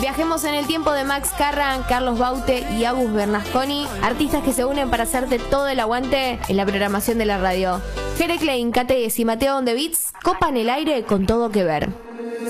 Viajemos en el tiempo de Max Carran, Carlos Baute y Agus Bernasconi, artistas que se unen para hacerte todo el aguante en la programación de la radio. Jere Klein, KTS y Mateo On The Beats copan el aire con todo que ver.